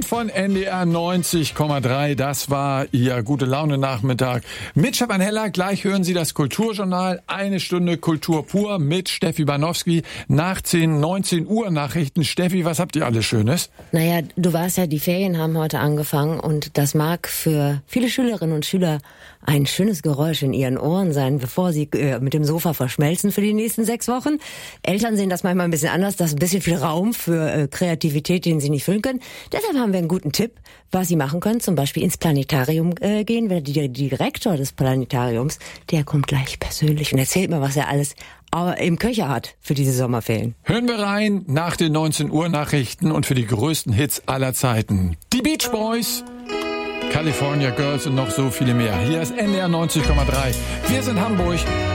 von NDR 90,3. Das war Ihr Gute-Laune-Nachmittag mit Stefan Heller. Gleich hören Sie das Kulturjournal. 1 Stunde Kultur pur mit Steffi Banowski. Nach 19 Uhr Nachrichten. Steffi, was habt ihr alles Schönes? Naja, du weißt ja, die Ferien haben heute angefangen und das mag für viele Schülerinnen und Schüler ein schönes Geräusch in ihren Ohren sein, bevor sie mit dem Sofa verschmelzen für die nächsten 6 Wochen. Eltern sehen das manchmal ein bisschen anders. Das ist ein bisschen viel Raum für Kreativität, den sie nicht füllen können. Deshalb haben wir einen guten Tipp, was sie machen können. Zum Beispiel ins Planetarium gehen. Der Direktor des Planetariums, der kommt gleich persönlich und erzählt mir, was er alles im Köcher hat für diese Sommerferien. Hören wir rein nach den 19 Uhr Nachrichten und für die größten Hits aller Zeiten. Die Beach Boys, California Girls und noch so viele mehr. Hier ist NDR 90,3. Wir sind Hamburg.